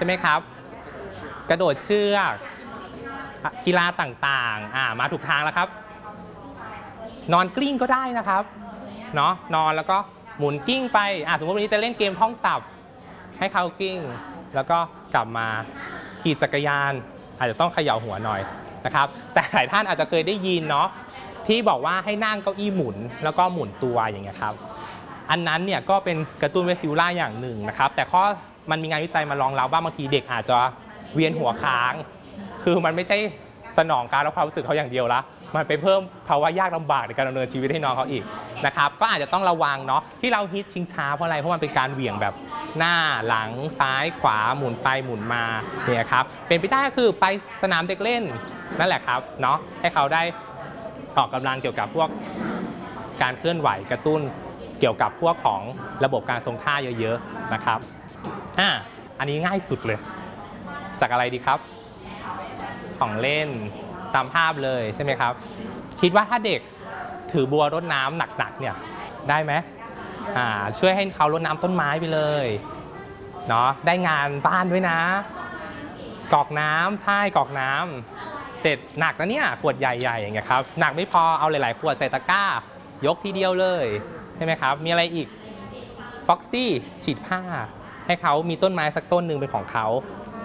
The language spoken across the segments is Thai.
ช่ไหมครับกระโดดเชือกกีฬาต่างๆมาถูกทางแล้วครับนอนกลิ้งก็ได้นะครับเนาะนอนแล้วก็หมุนกิ้งไปสมมติวันนี้จะเล่นเกมท่องศัพท์ให้เขากิ้งแล้วก็กลับมาขี่จักรยานอาจจะต้องเขย่าหัวหน่อยนะครับแต่หลายท่านอาจจะเคยได้ยินเนาะที่บอกว่าให้นั่งเก้าอี้หมุนแล้วก็หมุนตัวอย่างเงี้ยครับอันนั้นเนี่ยก็เป็นกระตุ้นเวสติบูล่าอย่างหนึ่งนะครับแต่มันมีงานวิจัยมารองรับว่าบางทีเด็กอาจจะเวียนหัวค้างคือมันไม่ใช่สนองการรับความรู้สึกเขาอย่างเดียวละมันไปเพิ่มภาวะยากลำบากในการดำเนินชีวิตให้น้องเขาอีกนะครับก็อาจจะต้องระวังเนาะที่เราฮิตชิงช้าเพราะอะไรเพราะมันเป็นการเหวี่ยงแบบหน้าหลังซ้ายขวาหมุนไปหมุนมาเนี่ยครับเป็นไปได้ก็คือไปสนามเด็กเล่นนั่นแหละครับเนาะให้เขาได้ออกกำลังเกี่ยวกับพวกการเคลื่อนไหวกระตุ้นเกี่ยวกับพวกของระบบการทรงท่าเยอะๆนะครับอันนี้ง่ายสุดเลยจากอะไรดีครับของเล่นตามภาพเลยใช่ไหมครับคิดว่าถ้าเด็กถือบัวรดน้ำหนักๆเนี่ยได้ไหมช่วยให้เขารดน้ำต้นไม้ไปเลยเนาะได้งานบ้านด้วยนะกรอกน้ำใช่กรอกน้ำเสร็จหนักนะเนี่ยขวดใหญ่ๆอย่างเงี้ยครับหนักไม่พอเอาหลายๆขวดใส่ตะกร้ายกทีเดียวเลยใช่ไหมครับมีอะไรอีกฟ็อกซี่ฉีดผ้าให้เขามีต้นไม้สักต้นหนึ่งเป็นของเขา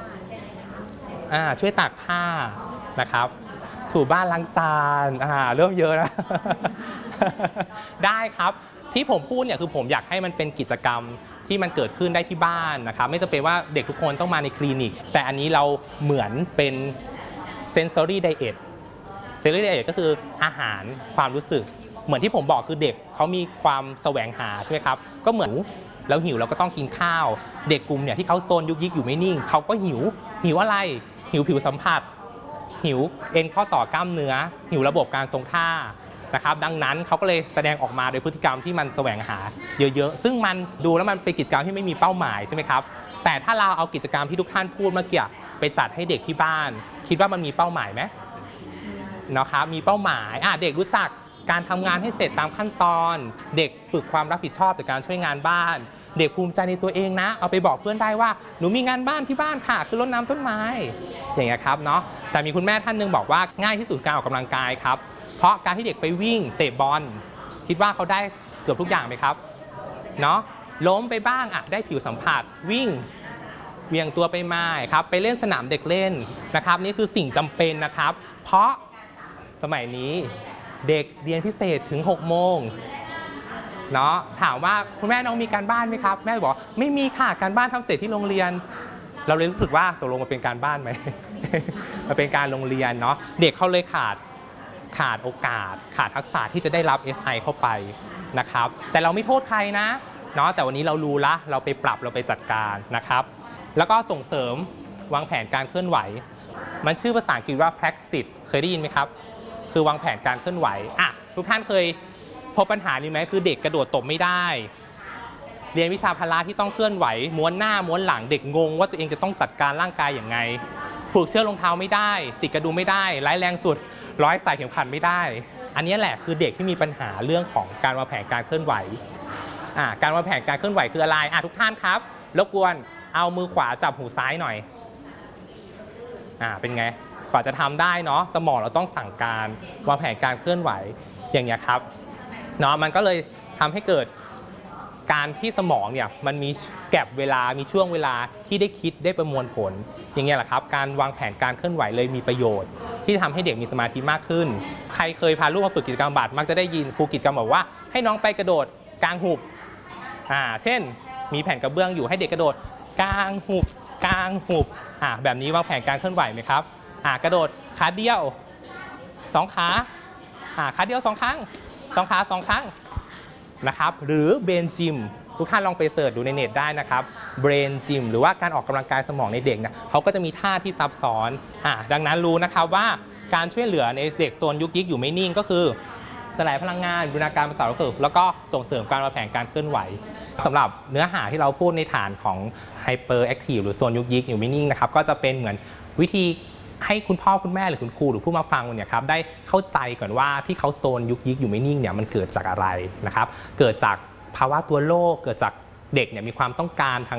ช่วยตากผ้านะครับถูบ้านล้างจานเริ่มเยอะนะได้ครับที่ผมพูดเนี่ยคือผมอยากให้มันเป็นกิจกรรมที่มันเกิดขึ้นได้ที่บ้านนะครับไม่จำเป็นว่าเด็กทุกคนต้องมาในคลินิกแต่อันนี้เราเหมือนเป็น sensory diet sensory diet ก็คืออาหารความรู้สึกเหมือนที่ผมบอกคือเด็กเขามีความแสวงหาใช่ไหมครับก็เหมือนแล้วหิวเราก็ต้องกินข้าวเด็กกลุ่มเนี่ยที่เขาโซนยุกยิกอยู่ไม่นิ่งเขาก็หิวอะไรหิวผิวสัมผัสหิวเอ็นข้อต่อกล้ามเนื้อหิวระบบการทรงท่านะครับดังนั้นเขาก็เลยแสดงออกมาโดยพฤติกรรมที่มันแสวงหาเยอะๆซึ่งมันดูแล้วมันเป็นกิจกรรมที่ไม่มีเป้าหมายใช่ไหมครับแต่ถ้าเราเอากิจกรรมที่ทุกท่านพูดเมื่อกี้ไปจัดให้เด็กที่บ้านคิดว่ามันมีเป้าหมายไหมนะครับมีเป้าหมายเด็กรู้จักการทำงานให้เสร็จตามขั้นตอนเด็กฝึกความรับผิดชอบในการช่วยงานบ้านเด็กภูมิใจในตัวเองนะเอาไปบอกเพื่อนได้ว่าหนูมีงานบ้านที่บ้านค่ะคือรดน้ำต้นไม้อย่างเงี้ยครับเนาะแต่มีคุณแม่ท่านนึงบอกว่าง่ายที่สุดการออกกำลังกายครับเพราะการที่เด็กไปวิ่งเตะบอลคิดว่าเขาได้เกือบทุกอย่างไหมครับเนาะล้มไปบ้างได้ผิวสัมผัสวิ่งเวียงตัวไปมาครับไปเล่นสนามเด็กเล่นนะครับนี่คือสิ่งจำเป็นนะครับเพราะสมัยนี้เด็กเรียนพิเศษถึง6 โมงเนาะถามว่าคุณแม่น้องมีการบ้านไหมครับแม่บอกไม่มีค่ะการบ้านทำเสร็จที่โรงเรียนเราเลยรู้สึกว่าตกลงมาเป็นการบ้านไหม มาเป็นการโรงเรียนเนาะเด็กเขาเลยขาดโอกาสขาดทักษะที่จะได้รับ SI เข้าไปนะครับแต่เราไม่โทษใครนะเนาะแต่วันนี้เรารู้ละเราไปปรับเราไปจัดการนะครับแล้วก็ส่งเสริมวางแผนการเคลื่อนไหวมันชื่อภาษาอังกฤษว่า practice เคยได้ยินไหมครับคือวางแผนการเคลื่อนไหวทุกท่านเคยพบปัญหานี้ไหมคือเด็กกระโดดตบไม่ได้เรียนวิชาพละที่ต้องเคลื่อนไหวม้วนหน้าม้วนหลังเด็กงงว่าตัวเองจะต้องจัดการร่างกายอย่างไงผูกเชือกรองเท้าไม่ได้ติดกระดุมไม่ได้ร้ายแรงสุดร้อยสายเข็มขัดไม่ได้อันนี้แหละคือเด็กที่มีปัญหาเรื่องของการวางแผนการเคลื่อนไหวการวางแผนการเคลื่อนไหวคืออะไรทุกท่านครับรบกวนเอามือขวาจับหูซ้ายหน่อยเป็นไงกว่าจะทำได้เนาะสมองเราต้องสั่งการวางแผนการเคลื่อนไหวอย่างเงี้ยครับเนาะมันก็เลยทำให้เกิดการที่สมองเนี่ยมันมีแก็บเวลามีช่วงเวลาที่ได้คิดได้ประมวลผลอย่างเงี้ยแหละครับการวางแผนการเคลื่อนไหวเลยมีประโยชน์ที่ทำให้เด็กมีสมาธิมากขึ้นใครเคยพาลูกมาฝึกกิจกรรมบาดมักจะได้ยินครูกิจกรรมบอกว่าให้น้องไปกระโดดกลางหุบเช่นมีแผ่นกระเบื้องอยู่ให้เด็กกระโดดกลางหุบกลางหุบแบบนี้วางแผนการเคลื่อนไหวไหมครับกระโดดขาเดียว2 ขาขาเดียว2 ครั้ง2 ขา2 ครั้งนะครับหรือเบรนจิมทุกท่านลองไปเสิร์ชดูในเน็ตได้นะครับเบรนจิมหรือว่าการออกกำลังกายสมองในเด็กนะเขาก็จะมีท่าที่ซับซ้อนดังนั้นรู้นะครับว่าการช่วยเหลือในเด็กโซนยุกยิกอยู่ไม่นิ่งก็คือสลายพลังงานบูรณาการประสาทก็แล้วก็ส่งเสริมการวางแผนการเคลื่อนไหวสำหรับเนื้อหาที่เราพูดในฐานของไฮเปอร์แอคทีฟหรือโซนยุกยิกอยู่ไม่นิ่งนะครับก็จะเป็นเหมือนวิธีให้คุณพ่อคุณแม่หรือคุณครูหรือผู้มาฟังเนี่ยครับได้เข้าใจก่อนว่าที่เขาโซนยุกยิกอยู่ไม่นิ่งเนี่ยมันเกิดจากอะไรนะครับเกิดจากภาวะตัวโรคเกิดจากเด็กเนี่ยมีความต้องการทาง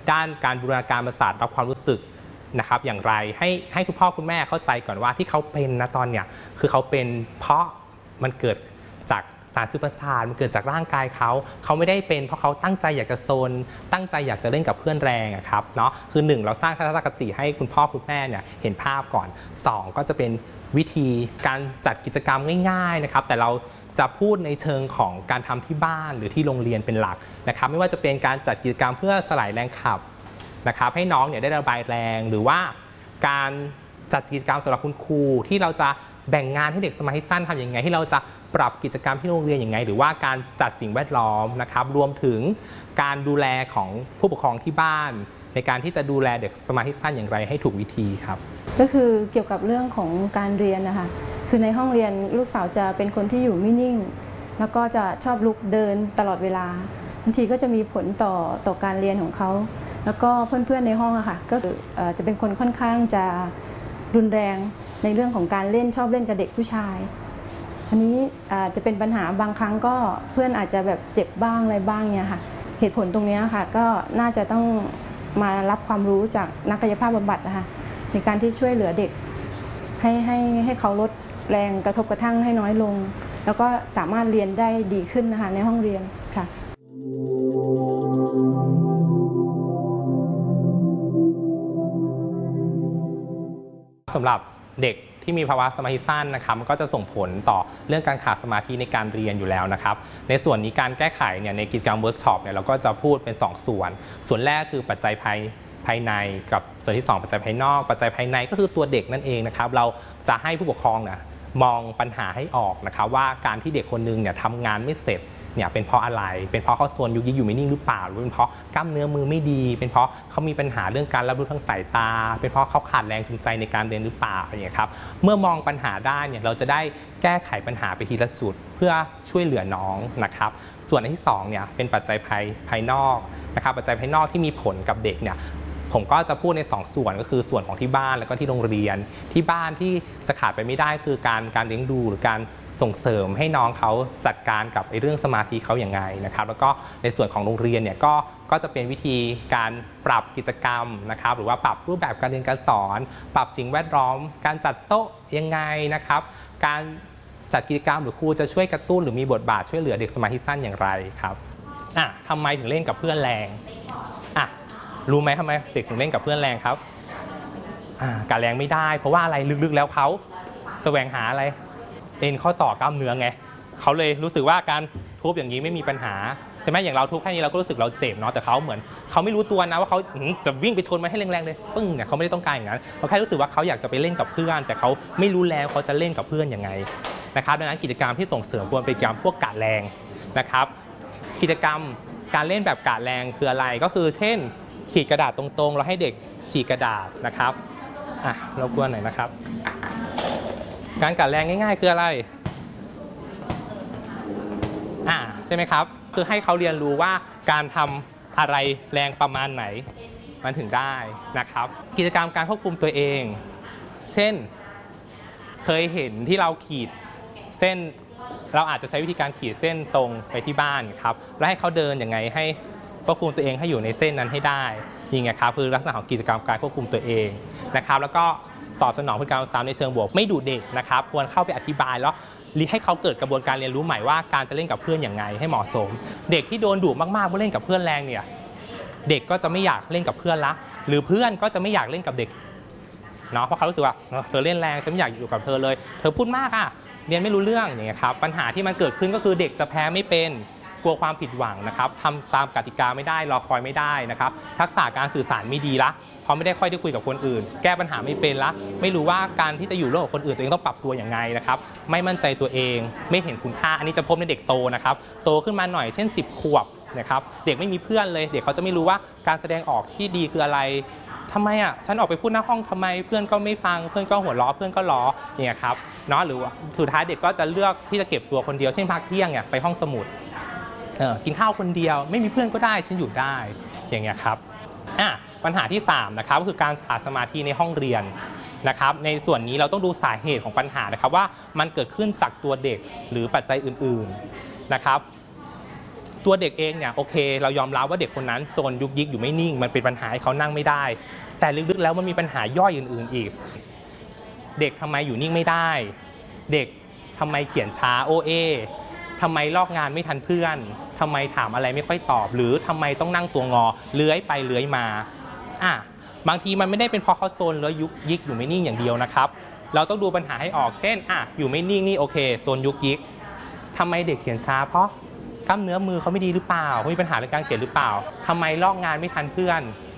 ด้านการบูรณาการประสาทรับความรู้สึกนะครับอย่างไรให้คุณพ่อคุณแม่เข้าใจก่อนว่าที่เขาเป็นนะตอนเนี้ยคือเขาเป็นเพราะมันเกิดจากสารสื่อประสาทมันเกิดจากร่างกายเขาไม่ได้เป็นเพราะเขาตั้งใจอยากจะโซนตั้งใจอยากจะเล่นกับเพื่อนแรงครับเนาะคือ1เราสร้างทัศนคติให้คุณพ่อคุณแม่เนี่ยเห็นภาพก่อน2ก็จะเป็นวิธีการจัดกิจกรรมง่ายๆนะครับแต่เราจะพูดในเชิงของการทำที่บ้านหรือที่โรงเรียนเป็นหลักนะครับไม่ว่าจะเป็นการจัดกิจกรรมเพื่อสลายแรงขับนะครับให้น้องเนี่ยได้ระบายแรงหรือว่าการจัดกิจกรรมสำหรับคุณครูที่เราจะแบ่งงานให้เด็กสมาธิสั้นทำยังไงที่เราจะปรับกิจกรรมที่โรงเรียนยังไงหรือว่าการจัดสิ่งแวดล้อมนะครับรวมถึงการดูแลของผู้ปกครองที่บ้านในการที่จะดูแลเด็กสมาธิสั้นอย่างไรให้ถูกวิธีครับก็คือเกี่ยวกับเรื่องของการเรียนนะคะคือในห้องเรียนลูกสาวจะเป็นคนที่อยู่ไม่นิ่งแล้วก็จะชอบลุกเดินตลอดเวลาบางทีก็จะมีผลต่อการเรียนของเขาแล้วก็เพื่อนๆในห้องอะค่ะก็จะเป็นคนค่อนข้างจะรุนแรงในเรื่องของการเล่นชอบเล่นกับเด็กผู้ชายอันนี้จะเป็นปัญหาบางครั้งก็เพื่อนอาจจะแบบเจ็บบ้างอะไรบ้างเนี่ยค่ะเหตุผลตรงนี้ค่ะก็น่าจะต้องมารับความรู้จากนักกายภาพบำบัดนะคะในการที่ช่วยเหลือเด็กให้เขาลดแรงกระทบกระทั่งให้น้อยลงแล้วก็สามารถเรียนได้ดีขึ้นนะคะในห้องเรียนค่ะสำหรับเด็กที่มีภาวะสมาธิสั้นนะครับมันก็จะส่งผลต่อเรื่องการขาดสมาธิในการเรียนอยู่แล้วนะครับในส่วนนี้การแก้ไขเนี่ยในกิจกรรมเวิร์กช็อปเนี่ยเราก็จะพูดเป็น2ส่วนแรกคือปัจจัยภายในกับส่วนที่2ปัจจัยภายนอกปัจจัยภายในก็คือตัวเด็กนั่นเองนะครับเราจะให้ผู้ปกครองเนี่ยมองปัญหาให้ออกนะครับว่าการที่เด็กคนนึงเนี่ยทำงานไม่เสร็จเนี่ยเป็นเพราะอะไรเป็นเพราะเขาโซนยุกยิกอยู่ไม่นิ่งหรือเปล่าหรือเป็นเพราะกล้ามเนื้อมือไม่ดีเป็นเพราะเขามีปัญหาเรื่องการรับรู้ทางสายตาเป็นเพราะเขาขาดแรงจูงใจในการเรียนหรือเปล่าอย่างเงี้ยครับเมื่อมองปัญหาได้เนี่ยเราจะได้แก้ไขปัญหาไปทีละจุดเพื่อช่วยเหลือน้องนะครับส่วนอันที่2เนี่ยเป็นปัจจัยภายนอกนะครับปัจจัยภายนอกที่มีผลกับเด็กเนี่ยผมก็จะพูดใน2ส่วนก็คือส่วนของที่บ้านแล้วก็ที่โรงเรียนที่บ้านที่จะขาดไปไม่ได้คือการเลี้ยงดูหรือการส่งเสริมให้น้องเขาจัดการกับเรื่องสมาธิเขาอย่างไงนะครับแล้วก็ในส่วนของโรงเรียนเนี่ยก็จะเป็นวิธีการปรับกิจกรรมนะครับหรือว่าปรับรูปแบบการเรียนการสอนปรับสิ่งแวดล้อมการจัดโต๊ะยังไงนะครับการจัดกิจกรรมหรือครูจะช่วยกระตุ้นหรือมีบทบาทช่วยเหลือเด็กสมาธิสั้นอย่างไรครับทำไมถึงเล่นกับเพื่อนแรงรู้ไหมทำไมเด็กถึงเล่นกับเพื่อนแรงครับการแรงไม่ได้เพราะว่าอะไรลึกๆแล้วเขาแสวงหาอะไรเอ็นข้อต่อกล้ามเนื้อไงเขาเลยรู้สึกว่าการทุบอย่างนี้ไม่มีปัญหาใช่ไหมอย่างเราทุบแค่นี้เราก็รู้สึกเราเจ็บเนาะแต่เขาเหมือนเขาไม่รู้ตัวนะว่าเขาจะวิ่งไปชนมันให้แรงๆเลยปึ้งเนี่ยเขาไม่ได้ต้องการอย่างนั้นเขาแค่รู้สึกว่าเขาอยากจะไปเล่นกับเพื่อนแต่เขาไม่รู้แล้วเขาจะเล่นกับเพื่อนยังไงนะครับดังนั้นกิจกรรมที่ส่งเสริมควรเป็นกิจกรรมพวกกะแรงนะครับกิจกรรมการเล่นแบบกะแรงคืออะไรก็คือเช่นขีดกระดาษตรงๆเราให้เด็กฉีกกระดาษนะครับรบกวนหน่อยนะครับการกะแรงง่ายๆคืออะไรใช่ไหมครับคือให้เขาเรียนรู้ว่าการทำอะไรแรงประมาณไหนมันถึงได้นะครับกิจกรรมการควบคุมตัวเองเช่นเคยเห็นที่เราขีดเส้นเราอาจจะใช้วิธีการขีดเส้นตรงไปที่บ้านครับแล้วให้เขาเดินยังไงให้ควบคุมตัวเองให้อยู่ในเส้นนั้นให้ได้นี่ไงครับคือลักษณะของกิจกรรมการควบคุมตัวเองนะครับแล้วก็ตอบสนองพฤติกรรมซ้ำในเชิงบวกไม่ดุเด็กนะครับควรเข้าไปอธิบายแล้วให้เขาเกิดกระบวนการเรียนรู้ใหม่ว่าการจะเล่นกับเพื่อนอย่างไรให้เหมาะสมเด็กที่โดนดุมากๆเมื่อเล่นกับเพื่อนแรงเนี่ยเด็กก็จะไม่อยากเล่นกับเพื่อนละหรือเพื่อนก็จะไม่อยากเล่นกับเด็กเนาะเพราะเขารู้สึกว่าเธอเล่นแรงฉันไม่อยากอยู่กับเธอเลยเธอพูดมากเรียนไม่รู้เรื่องอย่างเงี้ยครับปัญหาที่มันเกิดขึ้นก็คือเด็กจะแพ้ไม่เป็นกลัวความผิดหวังนะครับทำตามกติกาไม่ได้รอคอยไม่ได้นะครับทักษะการสื่อสารไม่ดีละเพราะไม่ได้ค่อยได้คุยกับคนอื่นแก้ปัญหาไม่เป็นละไม่รู้ว่าการที่จะอยู่ร่วมกับคนอื่นตัวเองต้องปรับตัวอย่างไรนะครับไม่มั่นใจตัวเองไม่เห็นคุณค่าอันนี้จะพบในเด็กโตนะครับโตขึ้นมาหน่อยเช่น10 ขวบนะครับเด็กไม่มีเพื่อนเลยเด็กเขาจะไม่รู้ว่าการแสดงออกที่ดีคืออะไรทำไมฉันออกไปพูดหน้าห้องทำไมเพื่อนก็ไม่ฟังเพื่อนก็หัวเราะเพื่อนก็ล้อเนี่ยครับเนาะหรือว่าสุดท้ายเด็กก็จะเลือกที่จะเก็บตัวคนเดียวเช่นพักเที่ยงเนี่ยไปห้องสมุดกินข้าวคนเดียวไม่มีเพื่อนก็ได้ฉันอยู่ได้อย่างเงี้ยครับปัญหาที่3นะครับก็คือการขาดสมาธิในห้องเรียนนะครับในส่วนนี้เราต้องดูสาเหตุของปัญหานะครับว่ามันเกิดขึ้นจากตัวเด็กหรือปัจจัยอื่นๆนะครับตัวเด็กเองเนี่ยโอเคเรายอมรับว่าเด็กคนนั้นโซนยุกยิกอยู่ไม่นิ่งมันเป็นปัญหาให้เขานั่งไม่ได้แต่ลึกๆแล้วมันมีปัญหาย่อยอื่นๆอีกเด็กทำไมอยู่นิ่งไม่ได้เด็กทำไมเขียนช้าโอเอทำไมลอกงานไม่ทันเพื่อนทำไมถามอะไรไม่ค่อยตอบหรือทำไมต้องนั่งตัวงอเลื้อยไปเลื้อยมาบางทีมันไม่ได้เป็นเพราะเขาโซนเลื้อยยุกยิกอยู่ไม่นิ่งอย่างเดียวนะครับเราต้องดูปัญหาให้ออกเช่นอยู่ไม่นิ่งนี่โอเคโซนยุกยิกทำไมเด็กเขียนช้าเพราะกล้ามเนื้อมือเขาไม่ดีหรือเปล่าเขามีปัญหาเรื่องการเขียนหรือเปล่าทำไมลอกงานไม่ทันเพื่อน